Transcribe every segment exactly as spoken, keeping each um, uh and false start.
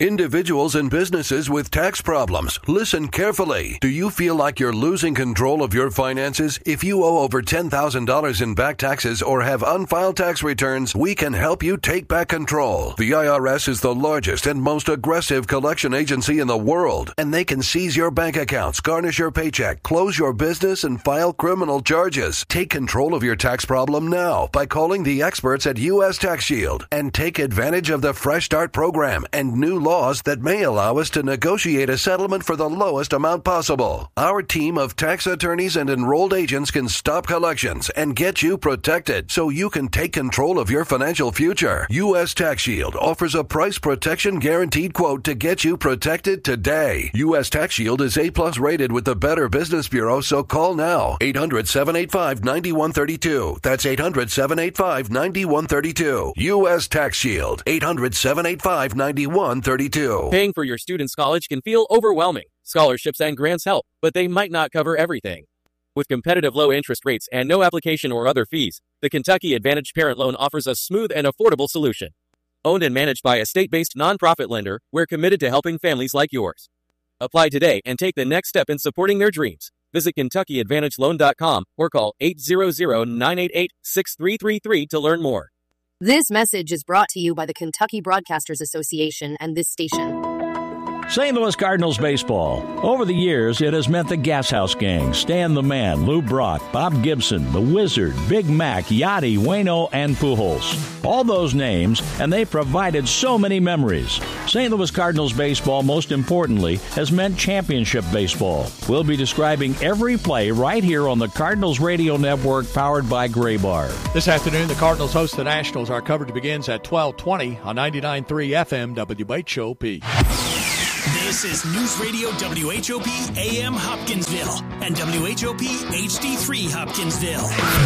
Individuals and businesses with tax problems, listen carefully. Do you feel like you're losing control of your finances? If you owe over ten thousand dollars in back taxes or have unfiled tax returns, we can help you take back control. The I R S is the largest and most aggressive collection agency in the world, and they can seize your bank accounts, garnish your paycheck, close your business, and file criminal charges. Take control of your tax problem now by calling the experts at U S Tax Shield and take advantage of the Fresh Start program and new laws that may allow us to negotiate a settlement for the lowest amount possible. Our team of tax attorneys and enrolled agents can stop collections and get you protected so you can take control of your financial future. U S Tax Shield offers a price protection guaranteed quote to get you protected today. U S Tax Shield is A plus rated with the Better Business Bureau, so call now. eight hundred, seven eight five, nine one three two. That's eight hundred, seven eight five, nine one three two. U S Tax Shield. eight hundred, seven eight five, nine one three two. Paying for your student's college can feel overwhelming. Scholarships and grants help, but they might not cover everything. With competitive low interest rates and no application or other fees, the Kentucky Advantage Parent Loan offers a smooth and affordable solution. Owned and managed by a state-based nonprofit lender, we're committed to helping families like yours. Apply today and take the next step in supporting their dreams. Visit Kentucky Advantage Loan dot com or call eight hundred, nine eight eight, six three three three to learn more. This message is brought to you by the Kentucky Broadcasters Association and this station. Saint Louis Cardinals baseball. Over the years, it has meant the Gas House Gang, Stan the Man, Lou Brock, Bob Gibson, the Wizard, Big Mac, Yachty, Waino, and Pujols. All those names, and they provided so many memories. Saint Louis Cardinals baseball, most importantly, has meant championship baseball. We'll be describing every play right here on the Cardinals Radio Network, powered by Gray Bar. This afternoon, the Cardinals host the Nationals. Our coverage begins at twelve twenty on ninety-nine point three F M W H O P. This is News Radio W H O P A M Hopkinsville and W H O P H D three Hopkinsville.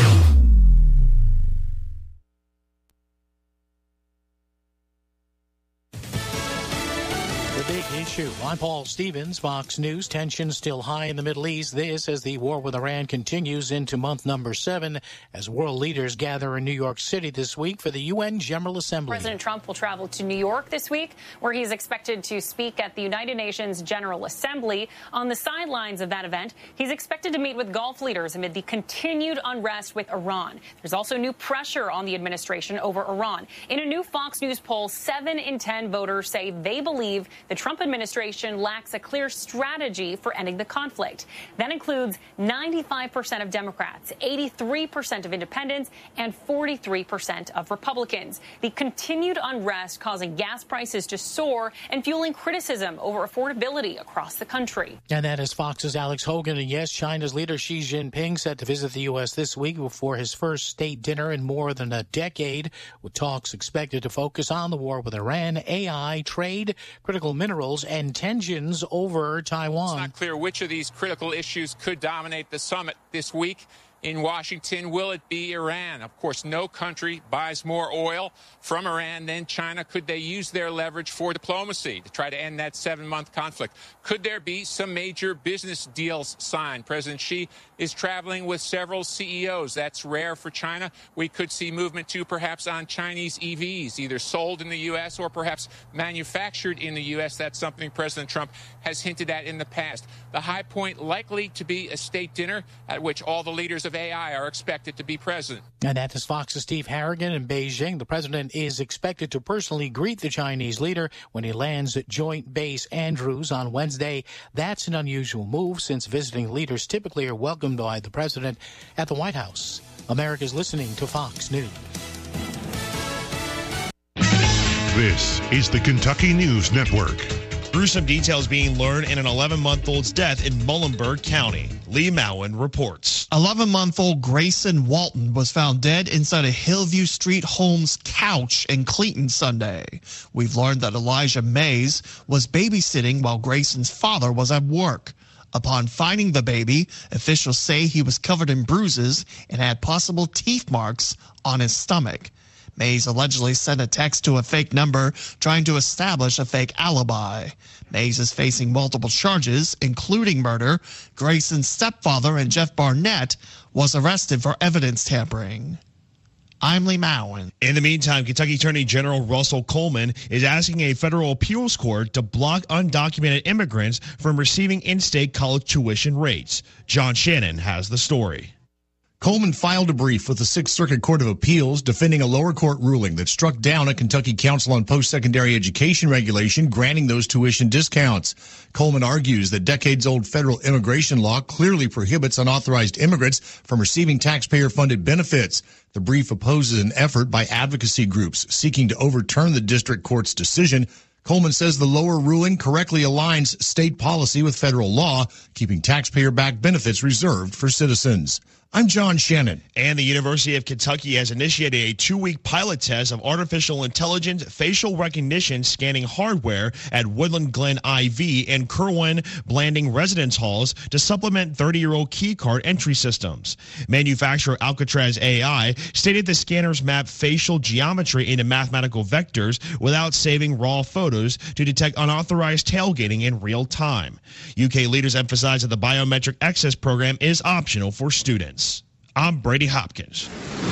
Big issue. I'm Paul Stevens, Fox News. Tensions still high in the Middle East. This as the war with Iran continues into month number seven as world leaders gather in New York City this week for the U N General Assembly. President Trump will travel to New York this week, where he's expected to speak at the United Nations General Assembly. On the sidelines of that event, he's expected to meet with Gulf leaders amid the continued unrest with Iran. There's also new pressure on the administration over Iran. In a new Fox News poll, seven in ten voters say they believe the Trump administration lacks a clear strategy for ending the conflict. That includes ninety-five percent of Democrats, eighty-three percent of independents, and forty-three percent of Republicans. The continued unrest causing gas prices to soar and fueling criticism over affordability across the country. And that is Fox's Alex Hogan. And yes, China's leader Xi Jinping set to visit the U S this week before his first state dinner in more than a decade, with talks expected to focus on the war with Iran, A I, trade, critical minerals, and tensions over Taiwan. It's not clear which of these critical issues could dominate the summit this week in Washington. Will it be Iran? Of course, no country buys more oil from Iran than China. Could they use their leverage for diplomacy to try to end that seven-month conflict? Could there be some major business deals signed? President Xi is traveling with several C E Os. That's rare for China. We could see movement, too, perhaps on Chinese E Vs, either sold in the U S or perhaps manufactured in the U S. That's something President Trump has hinted at in the past. The high point likely to be a state dinner at which all the leaders of A I are expected to be present. And that is Fox's Steve Harrigan in Beijing. The president is expected to personally greet the Chinese leader when he lands at Joint Base Andrews on Wednesday. That's an unusual move since visiting leaders typically are welcomed by the president at the White House. America's listening to Fox News. This is the Kentucky News Network. Gruesome details being learned in an eleven-month-old's death in Muhlenberg County. Lee Mowen reports. eleven-month-old Grayson Walton was found dead inside a Hillview Street home's couch in Cleveland Sunday. We've learned that Elijah Mays was babysitting while Grayson's father was at work. Upon finding the baby, officials say he was covered in bruises and had possible teeth marks on his stomach. Mays allegedly sent a text to a fake number trying to establish a fake alibi. Mays is facing multiple charges, including murder. Grayson's stepfather and Jeff Barnett was arrested for evidence tampering. I'm Lee Mowen. In the meantime, Kentucky Attorney General Russell Coleman is asking a federal appeals court to block undocumented immigrants from receiving in-state college tuition rates. John Shannon has the story. Coleman filed a brief with the Sixth Circuit Court of Appeals defending a lower court ruling that struck down a Kentucky Council on Post-Secondary Education regulation granting those tuition discounts. Coleman argues that decades-old federal immigration law clearly prohibits unauthorized immigrants from receiving taxpayer-funded benefits. The brief opposes an effort by advocacy groups seeking to overturn the district court's decision. Coleman says the lower ruling correctly aligns state policy with federal law, keeping taxpayer-backed benefits reserved for citizens. I'm John Shannon. And the University of Kentucky has initiated a two-week pilot test of artificial intelligence facial recognition scanning hardware at Woodland Glen I V and Kerwin Blanding residence halls to supplement thirty-year-old key card entry systems. Manufacturer Alcatraz A I stated the scanners map facial geometry into mathematical vectors without saving raw photos to detect unauthorized tailgating in real time. U K leaders emphasize that the biometric access program is optional for students. I'm Brady Hopkins.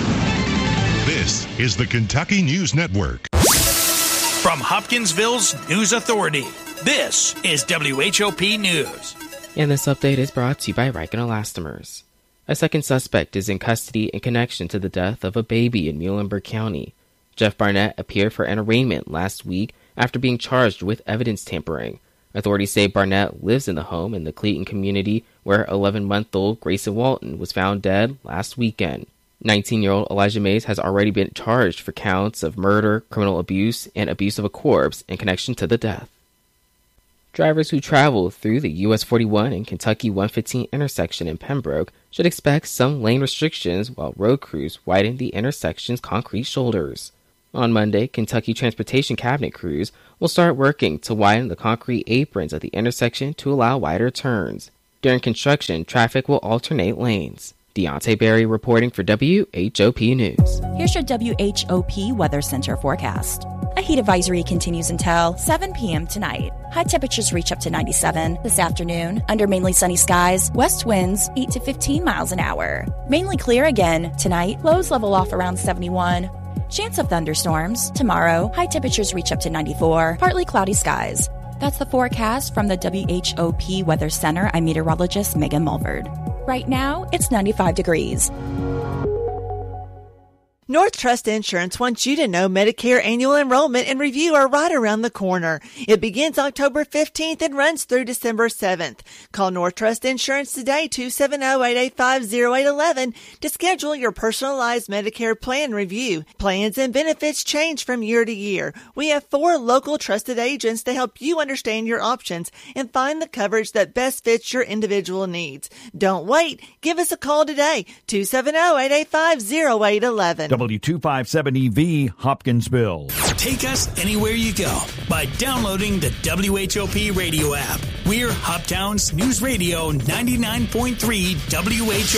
This is the Kentucky News Network. From Hopkinsville's News Authority, this is W H O P News. And this update is brought to you by Riken Elastomers. A second suspect is in custody in connection to the death of a baby in Muhlenberg County. Jeff Barnett appeared for an arraignment last week after being charged with evidence tampering. Authorities say Barnett lives in the home in the Clayton community where eleven-month-old Grayson Walton was found dead last weekend. nineteen-year-old Elijah Mays has already been charged for counts of murder, criminal abuse, and abuse of a corpse in connection to the death. Drivers who travel through the U S forty-one and Kentucky one fifteen intersection in Pembroke should expect some lane restrictions while road crews widen the intersection's concrete shoulders. On Monday, Kentucky Transportation Cabinet crews will start working to widen the concrete aprons at the intersection to allow wider turns. During construction, traffic will alternate lanes. Deontay Berry reporting for W H O P News. Here's your W H O P Weather Center forecast. A heat advisory continues until seven p.m. tonight. High temperatures reach up to ninety-seven this afternoon. Under mainly sunny skies, west winds eight to fifteen miles an hour. Mainly clear again tonight. Lows level off around seventy-one. Chance of thunderstorms tomorrow. High temperatures reach up to ninety-four. Partly cloudy skies. That's the forecast from the W H O P Weather Center. I'm meteorologist Megan Mulverd. Right now, it's ninety-five degrees. North Trust Insurance wants you to know Medicare annual enrollment and review are right around the corner. It begins October fifteenth and runs through December seventh. Call North Trust Insurance today, two seven zero, eight eight five, zero eight one one, to schedule your personalized Medicare plan review. Plans and benefits change from year to year. We have four local trusted agents to help you understand your options and find the coverage that best fits your individual needs. Don't wait. Give us a call today, two seven zero, eight eight five, zero eight one one. W two fifty-seven E V, Hopkinsville. Take us anywhere you go by downloading the W H O P radio app. We're Hoptown's News Radio ninety-nine point three W H O P.